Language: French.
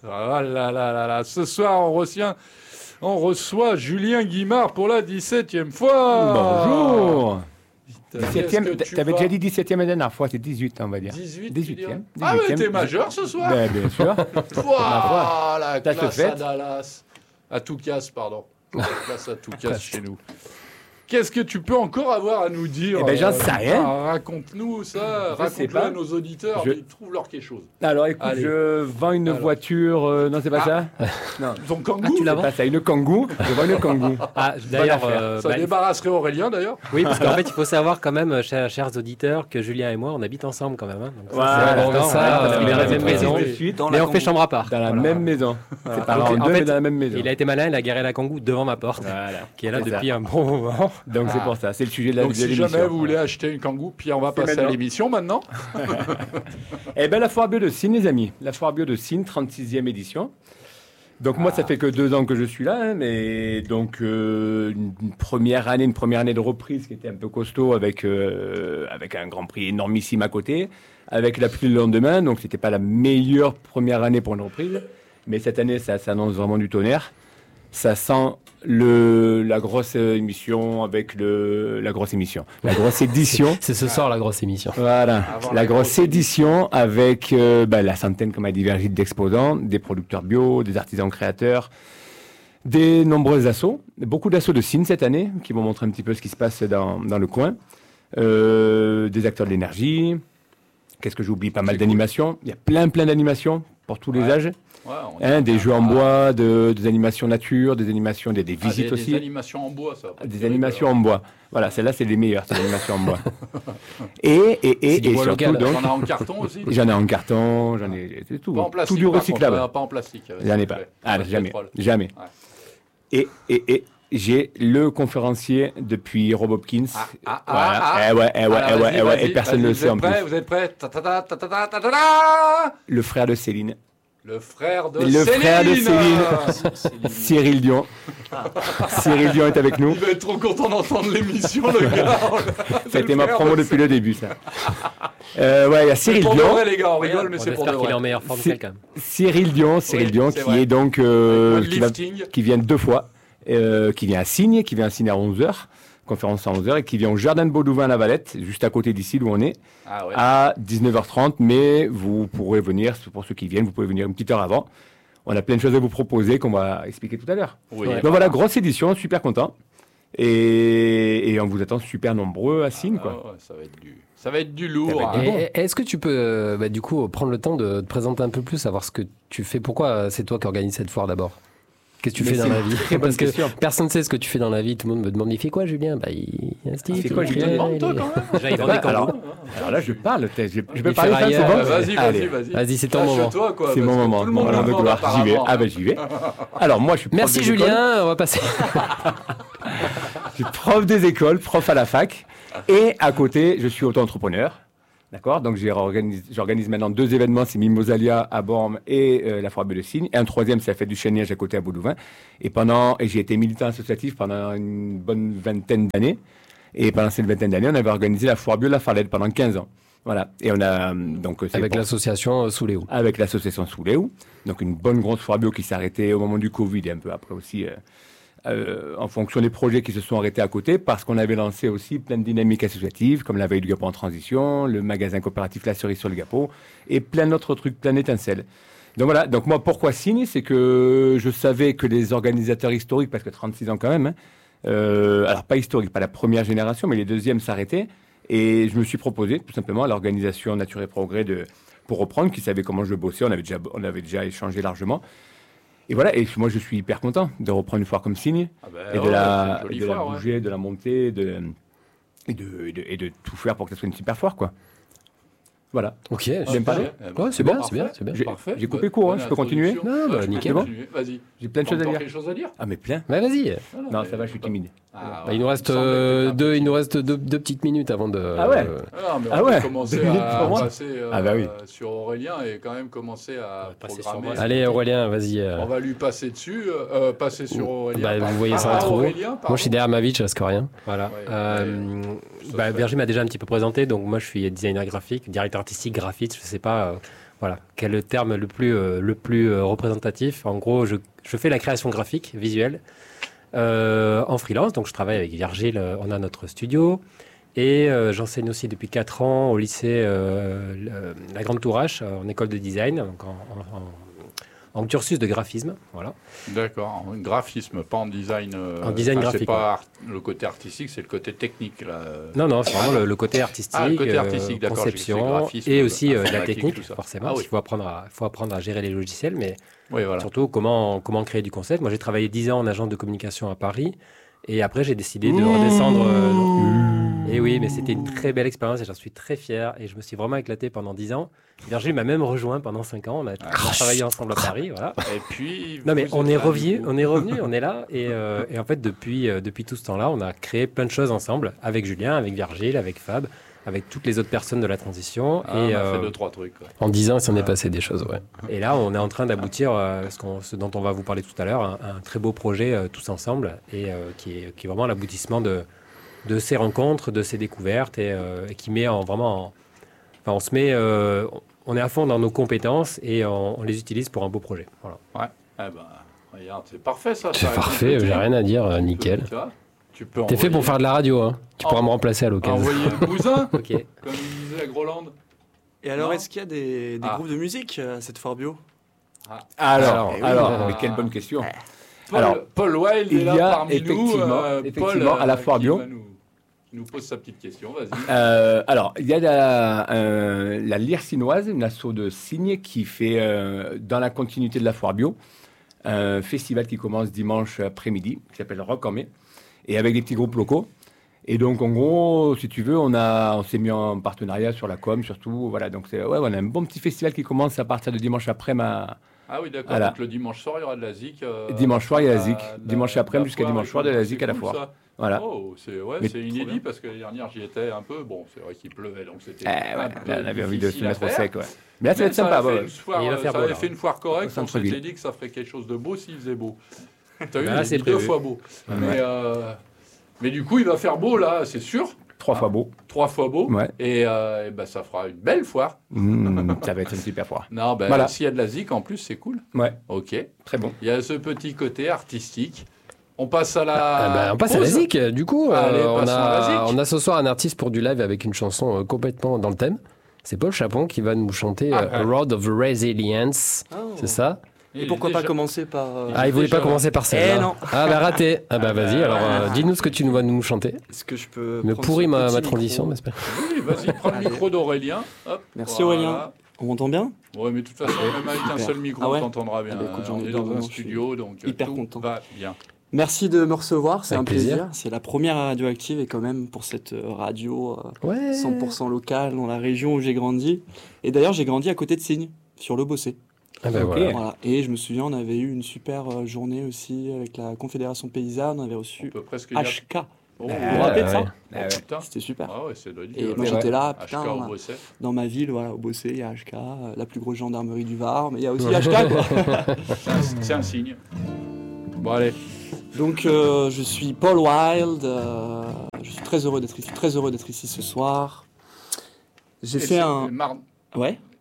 Ah là là là là. Ce soir, on reçoit Julien Guimard pour la 17e fois. Bonjour. Qu'est-ce que 17e, tu t'avais vas- déjà dit 17e la dernière fois, c'est 18, on va dire. 18 18e. Ah mais 18e. t'es majeur ce soir. Ben, bien sûr. Ouah, la Ça se classe fait. à Dallas. À tout casse, pardon. La classe à tout casse chez nous. Qu'est-ce que tu peux encore avoir à nous dire? Eh ben, j'en sais rien. Raconte-nous ça. Je sais Raconte-le pas. à nos auditeurs. Je- Ils trouvent leur quelque chose. Alors écoute, Allez. je vends une Alors. voiture. Non, c'est pas ça. Non, Ton kangou, tu la c'est vends pas ça. Une Kangoo. Je vends une Kangoo. Ah, d'ailleurs, ça débarrasserait Aurélien d'ailleurs. oui, parce qu'en fait, il faut savoir quand même, chers auditeurs, que Julien et moi, on habite ensemble quand même. Hein. Donc, Voilà, c'est important, ça, parce qu'il est dans la on même précise maison. de suite. Mais on fait chambre à part. Dans la Voilà. même maison. C'est pas en Donc, en deux, fait, mais dans la même maison. Il a été malin, il a garé la Kangoo devant ma porte, Voilà. qui est là C'est depuis ça. un bon moment. Donc c'est pour ça. C'est le sujet de Donc de si l'émission. jamais vous voulez acheter une kangou, puis on va passer à maintenant. l'émission maintenant. Eh bien, la foire bio de Signes, les amis. La foire bio de Signes, 36e édition. Donc, moi, ça fait que 2 ans que je suis là, hein, mais donc, une première année de reprise qui était un peu costaud avec un Grand Prix énormissime à côté, avec la pluie le lendemain. Donc, c'était pas la meilleure première année pour une reprise. Mais cette année, ça s'annonce vraiment du tonnerre. Ça sent la grosse émission avec la grosse édition. C'est ce soir la grosse émission. Voilà, Avant la la grosse grosse édition avec la centaine, comme a dit Virgile, d'exposants, des producteurs bio, des artisans créateurs, des nombreux assos, beaucoup d'assos de Signes cette année, qui vont montrer un petit peu ce qui se passe dans le coin, des acteurs de l'énergie, qu'est-ce que j'oublie, pas mal d'animations, il y a plein d'animations pour tous les âges, Ouais, des jeux en bois, des animations nature, des animations, des visites des aussi. animations en bois, ça. va pas être Des terrible, animations en alors. bois. Voilà, celles-là, c'est les meilleures, ces animations en bois. Et du bois surtout, local. donc, T'en as en carton aussi. j'en ai en carton, j'en ai c'est tout. Pas en plastique. Tout du par recyclable. contre, pas en plastique. J'en ai s'il pas. te plaît. Ah, Pas de jamais. pétrole. Jamais. Ouais. Et j'ai le conférencier depuis Rob Hopkins. Ah, Voilà. Alors, vas-y, Et personne ne le sait en plus. Vous êtes prêts? Ta, ta, ta, ta, ta, ta, ta, ta, ta. Le frère de Céline. Le frère de Le Céline. frère de Cyril Dion. Cyril Dion est avec nous. Il va être trop content d'entendre l'émission, le gars. Ça a été ma promo depuis le début, ça. Il y a Cyril Pour de Dion. vrai, les gars, on rigole, mais On c'est pour de espère qu'il est en vrai. meilleure forme C'est- qu'elle, quand même. Cyril Dion, c'est qui vrai. est donc Moins de qui va- lifting. qui vient 2 fois, qui vient à Signes à 11h, conférence à 11h, et qui vient au Jardin de Baudouin à La Valette, juste à côté d'ici où on est, Ah ouais. à 19h30, mais vous pourrez venir, pour ceux qui viennent, vous pouvez venir une petite heure avant. On a plein de choses à vous proposer qu'on va expliquer tout à l'heure. Oui. Donc voilà, grosse édition, super content. Et on vous attend super nombreux à Signes, quoi. Ah ouais, ça va être du lourd. Ça va être hein. du bon. Est-ce que tu peux, du coup, prendre le temps de te présenter un peu plus, savoir ce que tu fais? Pourquoi c'est toi qui organise cette foire d'abord? Qu'est-ce que tu Mais fais dans c'est la vie? une très bonne Parce que question. personne ne sait ce que tu fais dans la vie. Tout le monde me demande, il fait quoi, Julien? Il fait quoi, Tu te Julien demandes, toi, quand même? Déjà, il vend Bah, des alors, kangourous. alors là, je parle, je peux Il parler fait 5 railleur. secondes. Vas-y, Allez. Vas-y, c'est ton moment. Lâche-toi, quoi. C'est parce mon que moment. Tout le monde Voilà, le de demande, gloire. J'y vais. apparemment. Ah ben j'y vais. Alors moi je suis prof Merci des écoles. Julien, on va passer. Je suis prof des écoles, prof à la fac. Et à côté, je suis auto-entrepreneur. D'accord. Donc j'organise maintenant 2 événements, c'est Mimosalia à Bormes et la Foire Bio de Signes. Et un troisième, c'est la fête du Chêne à côté à Baudouin. Et j'ai été militant associatif pendant une bonne vingtaine d'années. Et pendant cette vingtaine d'années, on avait organisé la Foire Bio de la Farlette pendant 15 ans. Voilà. Et on a donc c'est Avec pour- l'association sous Léo. avec l'association Souléou. Donc une bonne grosse foire bio qui s'est arrêtée au moment du Covid et un peu après aussi en fonction des projets qui se sont arrêtés à côté parce qu'on avait lancé aussi plein de dynamiques associatives comme la veille du Gapot en transition, le magasin coopératif La Cerise sur le Gapot et plein d'autres trucs, plein d'étincelles. Donc voilà, donc moi pourquoi Signes, c'est que je savais que les organisateurs historiques, parce que 36 ans quand même, hein, alors pas historiques, pas la première génération, mais les deuxièmes s'arrêtaient et je me suis proposé tout simplement à l'organisation Nature et Progrès pour reprendre, qui savait comment je bossais, on avait déjà échangé largement. Et voilà, et moi je suis hyper content de reprendre une foire comme Signes, Ah ben, et ouais, de la c'est une jolie foire, ouais. bouger, de la monter, et de tout faire pour que ça soit une super foire, quoi. Voilà. Ok, J'aime pas. Ouais, c'est bien, c'est bien, c'est bien. J'ai coupé court, hein, je peux continuer? Non, bah, tu peux nickel. continuer, vas-y. J'ai plein de choses à Encore dire. quelque chose à dire? Ah mais plein. Ouais, vas-y. Non, ça va, je suis timide. Ah, Il nous reste me semblait que il nous reste deux petites minutes avant de. Ah ouais. Ah, mais on Ah peut ouais, commencer 2 minutes à pour moi. passer Ah bah oui. sur Aurélien et quand même commencer à passer programmer. sur moi. Allez Aurélien, vas-y. On va lui passer dessus, passer sur Aurélien. Bah, vous voyez ça en Ah, trop. Aurélien, Moi, pardon. je suis derrière ma vie, je risque rien. Voilà. Ouais, Virginie m'a déjà un petit peu présenté, donc moi, je suis designer graphique, directeur artistique, graphiste, je sais pas. Voilà, quel est le terme le plus représentatif. En gros, je fais la création graphique, visuelle, en freelance. Donc, je travaille avec Virgile, on a notre studio. Et j'enseigne aussi depuis 4 ans au lycée La Grande Tourache, en école de design, donc en cursus de graphisme. Voilà. D'accord, en graphisme, pas en design. En design graphique. C'est pas le côté artistique, c'est le côté technique. Là. Non, c'est vraiment le côté artistique, le côté artistique, d'accord, conception et aussi la technique, tout ça. forcément. Il faut apprendre à gérer les logiciels, mais oui, voilà. surtout comment créer du concept. Moi, j'ai travaillé 10 ans en agence de communication à Paris. Et après, j'ai décidé de redescendre. Et oui, mais c'était une très belle expérience et j'en suis très fier. Et je me suis vraiment éclaté pendant 10 ans. Virgile m'a même rejoint pendant 5 ans. On a travaillé ensemble à Paris. Voilà. Et puis. Non, mais on est revenu, on est là. Et en fait, depuis tout ce temps-là, on a créé plein de choses ensemble avec Julien, avec Virgile, avec Fab, avec toutes les autres personnes de la transition. Et on a fait 2-3 trucs. Quoi. En 10 ans, il s'en est passé des choses, ouais. Et là, on est en train d'aboutir ce dont on va vous parler tout à l'heure, un très beau projet tous ensemble et qui est vraiment l'aboutissement de ces rencontres, de ces découvertes et qui met on se met, on est à fond dans nos compétences et on les utilise pour un beau projet. Voilà. Ouais. Eh ben, regarde, c'est parfait ça. C'est parfait, j'ai rien à dire, nickel. T'es fait pour faire de la radio, hein. Tu pourras me remplacer à l'occasion. Envoyer un cousin, okay. Comme il disait à Groland. Et alors, est-ce qu'il y a des groupes de musique à cette foire bio? Alors, mais quelle bonne question. Paul Wild est là parmi nous. Effectivement, à la foire bio. Il nous pose sa petite question, vas-y. Alors, il y a la Lyre Sinoise, une asso de Signes qui fait, dans la continuité de la foire bio, un festival qui commence dimanche après-midi, qui s'appelle Rock en mai, et avec des petits groupes locaux. Et donc, en gros, si tu veux, on s'est mis en partenariat sur la com, surtout. Voilà, donc on a un bon petit festival qui commence à partir de dimanche après. Ah oui, d'accord. Voilà. Donc le dimanche soir, il y aura de la ZIC. Dimanche soir, il y a la ZIC. Dimanche après, jusqu'à dimanche soir, de la ZIC à la foire. Ça. Voilà. Oh, c'est inédit parce que l'année dernière, j'y étais un peu. Bon, c'est vrai qu'il pleuvait, donc c'était. On avait envie de se mettre au sec, ouais. Mais là, ça va être sympa. Ça avait fait une foire correcte. On s'était dit que ça ferait quelque chose de beau s'il faisait beau. T'as vu, c'est 2 fois beau. Mais du coup, il va faire beau là, c'est sûr. 3 fois beau. 3 fois beau. Ouais. Et ça fera une belle foire. Ça va être une super foire. Non, voilà. S'il y a de la ZIC en plus, c'est cool. Ouais. Ok. Très bon. Il y a ce petit côté artistique. On passe à la. On passe à la ZIC. Du coup, Allez, on a ce soir un artiste pour du live avec une chanson complètement dans le thème. C'est Paul Chapon qui va nous chanter Road of Resilience. C'est ça? Et pourquoi pas commencer par... il voulait pas commencer par celle-là. Non. Raté. Vas-y, alors dis-nous ce que tu vas nous chanter. Est-ce que je peux... Me pourris ma transition, n'est-ce pas? Oui, vas-y, prends le micro d'Aurélien. Hop, merci Aurélien. On m'entend bien? Oui, mais de toute façon, même avec un seul micro, on t'entendra bien. Écoute, on est dans un studio, donc hyper tout content. va bien. Merci de me recevoir, c'est avec un plaisir. C'est la première radioactive et quand même pour cette radio 100% locale dans la région où j'ai grandi. Et d'ailleurs, j'ai grandi à côté de Signes, sur le Bossé. Voilà. Et je me souviens, on avait eu une super journée aussi avec la Confédération Paysanne. On avait reçu HK. Vous vous rappelez de ça? C'était super. Et moi j'étais là, putain, dans ma ville, au Bossé, il y a HK, la plus grosse gendarmerie du Var, mais il y a aussi HK, quoi. C'est un signe. Bon, allez. Donc je suis Paul Wild, je suis très heureux d'être ici ce soir. J'ai fait un... Ouais.